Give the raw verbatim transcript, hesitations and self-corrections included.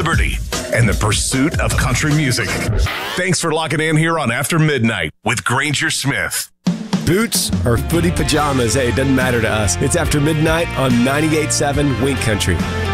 liberty, and the pursuit of country music. Thanks for locking in here on After Midnight with Granger Smith. Boots or footy pajamas, hey, it doesn't matter to us. It's After Midnight on ninety-eight point seven Wink Country.